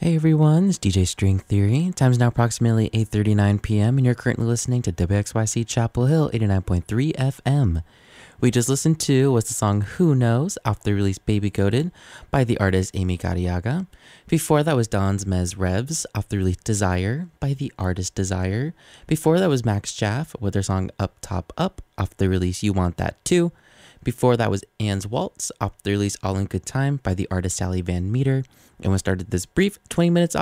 Hey everyone, it's DJ String Theory. Time's now approximately 8:39 p.m. and you're currently listening to WXYC Chapel Hill 89.3 FM. We just listened to was the song Who Knows off the release Baby Goated by the artist Amy Gadiaga. Before that was Don's Mez Revs off the release Desire by the artist Desire. Before that was Max Jaff with their song Up Top Up off the release You Want That Too. Before that was Anne's Waltz off the release All in Good Time by the artist Sally Van Meter. And we started this brief 20 minutes